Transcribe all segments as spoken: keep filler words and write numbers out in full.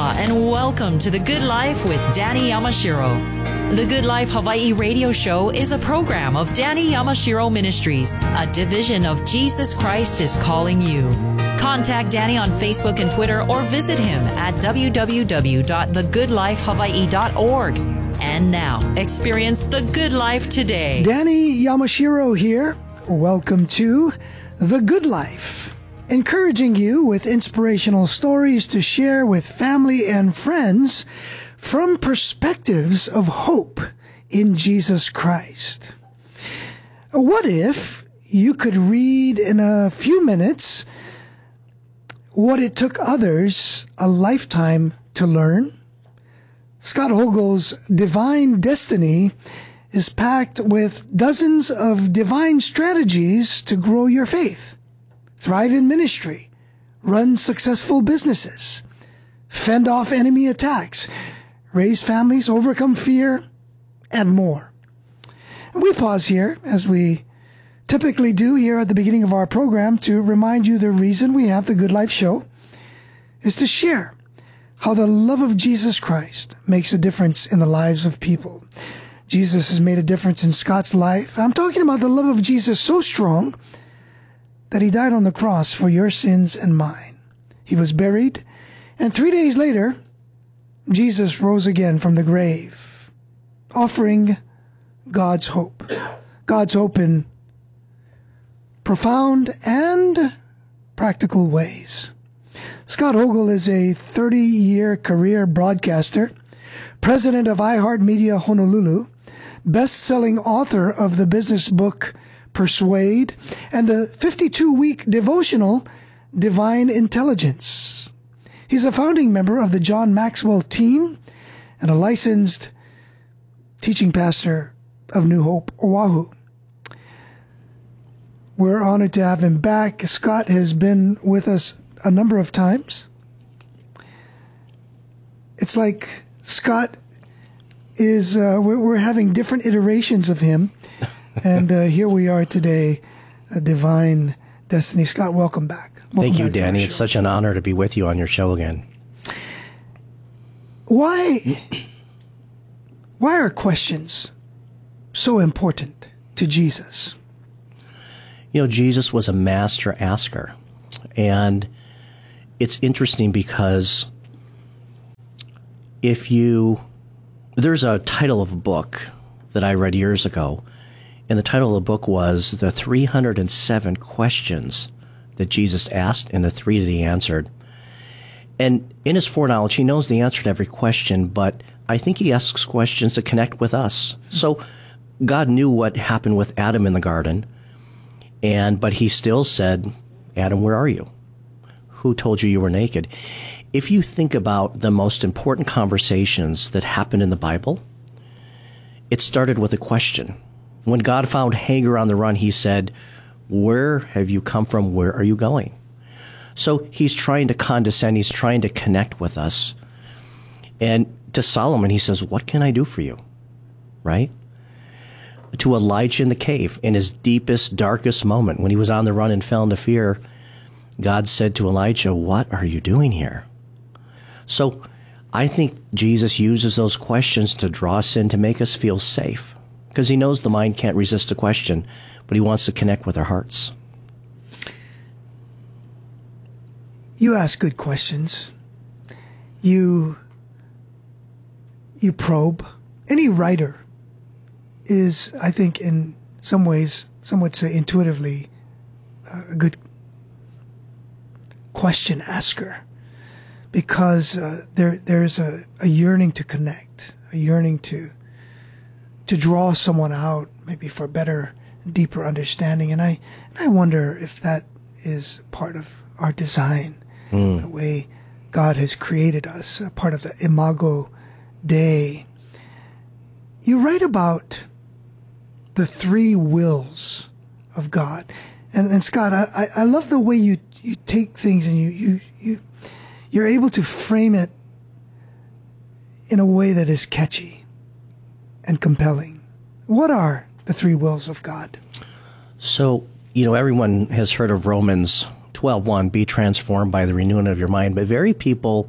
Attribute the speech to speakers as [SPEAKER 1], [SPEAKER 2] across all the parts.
[SPEAKER 1] Aloha and welcome to The Good Life with Danny Yamashiro. The Good Life Hawaii radio show is a program of Danny Yamashiro Ministries, a division of Jesus Christ is Calling You. Contact Danny on Facebook and Twitter or visit him at w w w dot the good life hawaii dot org. And now, experience the good life today.
[SPEAKER 2] Danny Yamashiro here. Welcome to The Good Life, encouraging you with inspirational stories to share with family and friends from perspectives of hope in Jesus Christ. What if you could read in a few minutes what it took others a lifetime to learn? Scott Hogel's Divine Destiny is packed with dozens of divine strategies to grow your faith, thrive in ministry, run successful businesses, fend off enemy attacks, raise families, overcome fear, and more. We pause here, as we typically do here at the beginning of our program, to remind you the reason we have the Good Life Show is to share how the love of Jesus Christ makes a difference in the lives of people. Jesus has made a difference in Scott's life. I'm talking about the love of Jesus so strong that he died on the cross for your sins and mine. He was buried, and three days later, Jesus rose again from the grave, offering God's hope. God's hope in profound and practical ways. Scott Hogel is a thirty-year career broadcaster, president of iHeartMedia Honolulu, best-selling author of the business book Persuade, and the fifty-two week devotional Divine Intelligence. He's a founding member of the John Maxwell team and a licensed teaching pastor of New Hope, Oahu. We're honored to have him back. Scott has been with us a number of times. It's like Scott is, uh, we're, we're having different iterations of him. And uh, here we are today, a Divine Destiny. Scott, welcome back. Welcome
[SPEAKER 3] Thank you,
[SPEAKER 2] back
[SPEAKER 3] Danny. It's such an honor to be with you on your show again.
[SPEAKER 2] Why, why are questions so important to Jesus?
[SPEAKER 3] You know, Jesus was a master asker. And it's interesting because if you, there's a title of a book that I read years ago, and the title of the book was The three hundred seven Questions that Jesus asked and the three that he answered. And in his foreknowledge, he knows the answer to every question, but I think he asks questions to connect with us. So God knew what happened with Adam in the garden, and but he still said, Adam, where are you? Who told you you were naked? If you think about the most important conversations that happened in the Bible, it started with a question. When God found Hagar on the run, he said, where have you come from? Where are you going? So he's trying to condescend. He's trying to connect with us. And to Solomon, he says, what can I do for you? Right? To Elijah in the cave, in his deepest, darkest moment, when he was on the run and fell into fear, God said to Elijah, what are you doing here? So I think Jesus uses those questions to draw us in, to make us feel safe, because he knows the mind can't resist a question, but he wants to connect with our hearts.
[SPEAKER 2] You ask good questions. You, you probe. Any writer is, I think, in some ways, some would say intuitively, a good question asker, because uh, there there is a, a yearning to connect, a yearning to to draw someone out, maybe for better, deeper understanding. And I and I wonder if that is part of our design, mm. the way God has created us, a part of the Imago Dei. You write about the three wills of God, and and Scott, I I love the way you. You take things and you, you, you, you're able to frame it in a way that is catchy and compelling. What are the three wills of God?
[SPEAKER 3] So, you know, everyone has heard of Romans twelve one, be transformed by the renewing of your mind, but very people,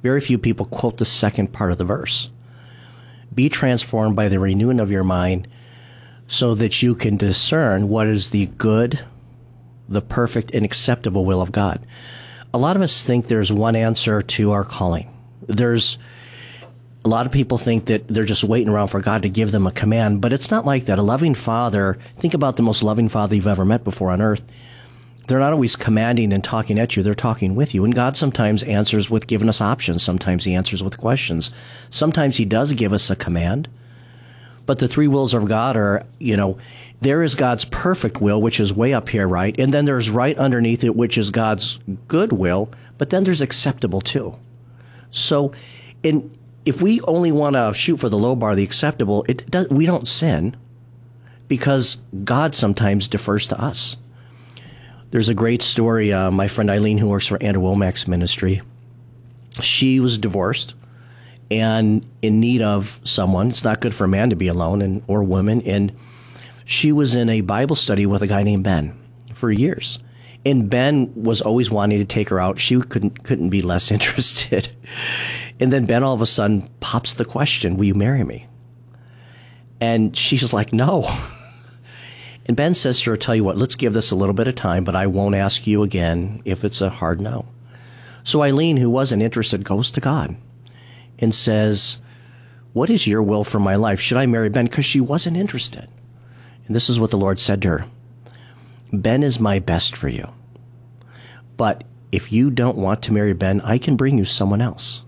[SPEAKER 3] Very few people quote the second part of the verse. Be transformed by the renewing of your mind so that you can discern what is the good, the perfect, and acceptable will of God. A lot of us think there's one answer to our calling. There's a lot of people think that they're just waiting around for God to give them a command, but it's not like that. A loving father, think about the most loving father you've ever met before on earth. They're not always commanding and talking at you. They're talking with you. And God sometimes answers with giving us options. Sometimes he answers with questions. Sometimes he does give us a command. But the three wills of God are, you know, there is God's perfect will, which is way up here, right? And then there's right underneath it, which is God's good will. But then there's acceptable too. So in if we only want to shoot for the low bar, the acceptable, it does, we don't sin because God sometimes defers to us. There's a great story. Uh, my friend Eileen, who works for Andrew Wommack's ministry, she was divorced and in need of someone. It's not good for a man to be alone and or woman. And she was in a Bible study with a guy named Ben for years. And Ben was always wanting to take her out. She couldn't couldn't be less interested. And then Ben all of a sudden pops the question, will you marry me? And she's like, no. And Ben says to her, tell you what, let's give this a little bit of time, but I won't ask you again if it's a hard no. So Eileen, who wasn't interested, goes to God and says, what is your will for my life? Should I marry Ben? Because she wasn't interested. And this is what the Lord said to her. Ben is my best for you. But if you don't want to marry Ben, I can bring you someone else.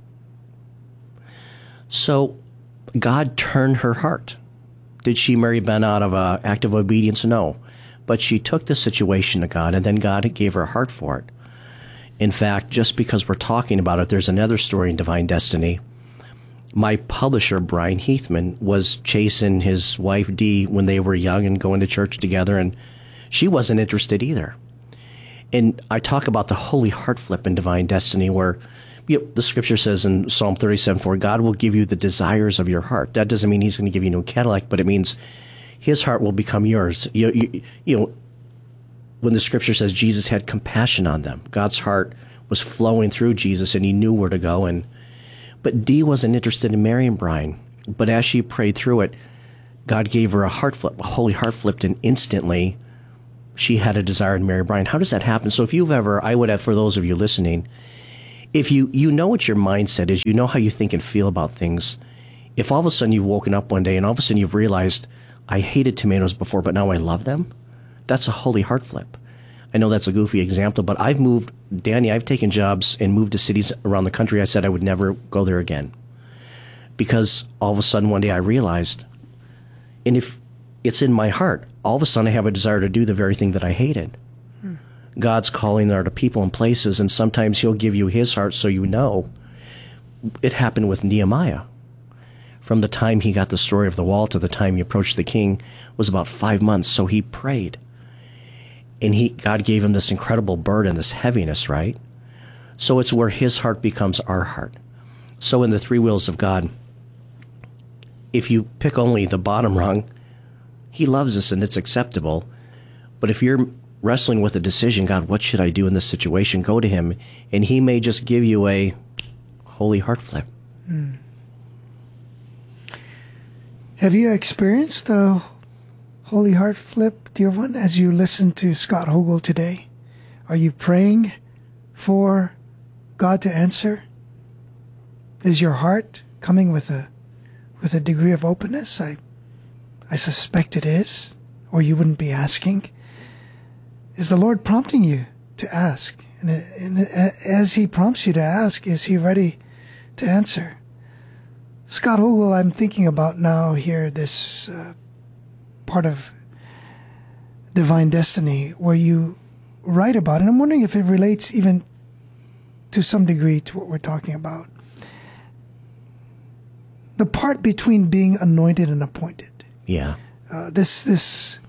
[SPEAKER 3] So God turned her heart. Did she marry Ben out of an act of obedience? No. But she took the situation to God, and then God gave her a heart for it. In fact, just because we're talking about it, there's another story in Divine Destiny. My publisher, Brian Heathman, was chasing his wife, Dee, when they were young and going to church together, and she wasn't interested either. And I talk about the holy heart flip in Divine Destiny where you know, the scripture says in Psalm thirty-seven four, God will give you the desires of your heart. That doesn't mean he's going to give you a new Cadillac, but it means his heart will become yours. You, you, you know, when the scripture says Jesus had compassion on them, God's heart was flowing through Jesus and he knew where to go. And But Dee wasn't interested in marrying Brian. But as she prayed through it, God gave her a heart flip, a holy heart flip, and instantly she had a desire to marry Brian. How does that happen? So if you've ever, I would have, for those of you listening, if you, you know what your mindset is, you know how you think and feel about things. If all of a sudden you've woken up one day and all of a sudden you've realized, I hated tomatoes before, but now I love them, that's a holy heart flip. I know that's a goofy example, but I've moved, Danny, I've taken jobs and moved to cities around the country. I said I would never go there again. Because all of a sudden one day I realized, and if it's in my heart, all of a sudden I have a desire to do the very thing that I hated. Hmm. God's calling there to people and places, and sometimes he'll give you his heart so you know. It happened with Nehemiah. From the time he got the story of the wall to the time he approached the king was about five months, so he prayed. And he, God gave him this incredible burden, this heaviness, right? So it's where his heart becomes our heart. So in the three wills of God, if you pick only the bottom rung, he loves us and it's acceptable. But if you're wrestling with a decision, God, what should I do in this situation? Go to him, and he may just give you a holy heart flip.
[SPEAKER 2] Mm. Have you experienced a holy heart flip, dear one, as you listen to Scott Hogel today? Are you praying for God to answer? Is your heart coming with a with a degree of openness? I I suspect it is, or you wouldn't be asking. Is the Lord prompting you to ask? And, and as he prompts you to ask, is he ready to answer? Scott Hogel, I'm thinking about now here, this uh, part of Divine Destiny where you write about, and I'm wondering if it relates even to some degree to what we're talking about. The part between being anointed and appointed.
[SPEAKER 3] Yeah.
[SPEAKER 2] Uh, this this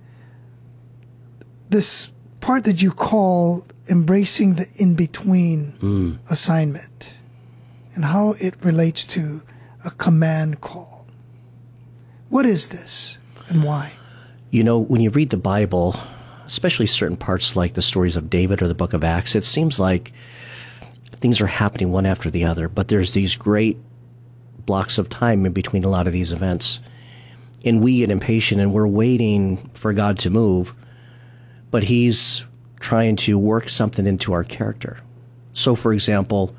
[SPEAKER 2] this part that you call embracing the in-between mm. assignment, and how it relates to a command call. What is this and why?
[SPEAKER 3] You know, when you read the Bible, especially certain parts like the stories of David or the book of Acts, it seems like things are happening one after the other, but there's these great blocks of time in between a lot of these events. And we get impatient and we're waiting for God to move, but he's trying to work something into our character. So, for example,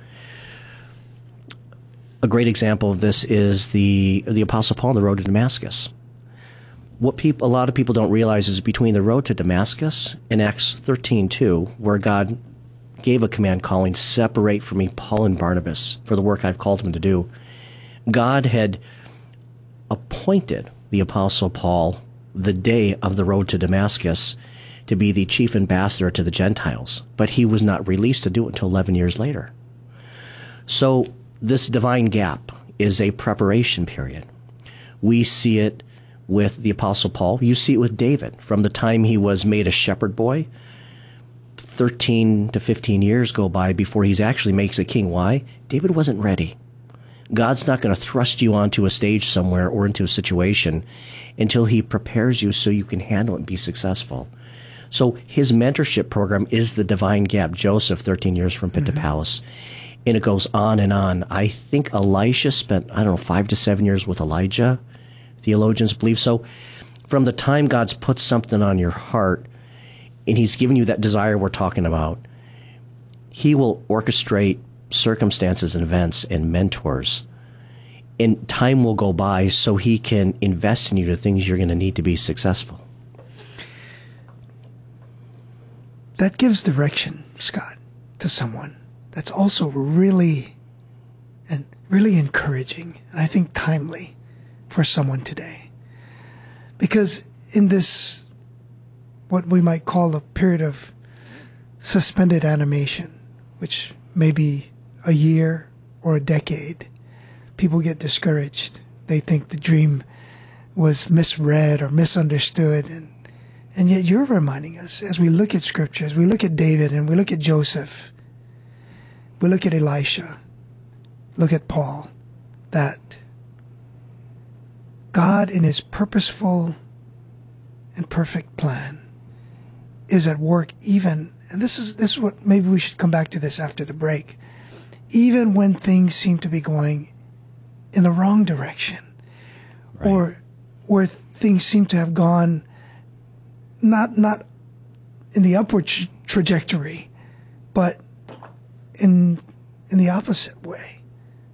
[SPEAKER 3] a great example of this is the the Apostle Paul on the road to Damascus. What people, a lot of people don't realize is between the road to Damascus and Acts thirteen two, where God gave a command calling, "Separate from me Paul and Barnabas for the work I've called them to do," God had appointed the Apostle Paul the day of the road to Damascus to be the chief ambassador to the Gentiles, but he was not released to do it until eleven years later. So this divine gap is a preparation period. We see it with the Apostle Paul. You see it with David. From the time he was made a shepherd boy, thirteen to fifteen years go by before he actually makes a king. Why? David wasn't ready. God's not going to thrust you onto a stage somewhere or into a situation until he prepares you so you can handle it and be successful. So his mentorship program is the divine gap. Joseph, thirteen years from pit mm-hmm. to palace. And it goes on and on. I think Elisha spent, I don't know, five to seven years with Elijah. Theologians believe so. From the time God's put something on your heart and he's given you that desire we're talking about, he will orchestrate circumstances and events and mentors. And time will go by so he can invest in you the things you're going to need to be successful.
[SPEAKER 2] That gives direction, Scott, to someone. That's also really and really encouraging, and I think timely for someone today. Because in this, what we might call a period of suspended animation, which may be a year or a decade, people get discouraged. They think the dream was misread or misunderstood. And, and yet you're reminding us, as we look at Scripture, as we look at David and we look at Joseph, we look at Elisha, look at Paul, that God in his purposeful and perfect plan is at work even, and this is this is what, maybe we should come back to this after the break, even when things seem to be going in the wrong direction, right, or where things seem to have gone not not in the upward tra- trajectory, but in in the opposite way.